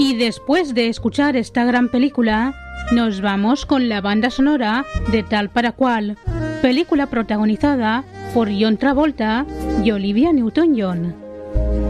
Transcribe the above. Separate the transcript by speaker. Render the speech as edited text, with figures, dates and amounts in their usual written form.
Speaker 1: Y después de escuchar esta gran película, nos vamos con la banda sonora de Tal para Cual, película protagonizada por John Travolta y Olivia Newton-John.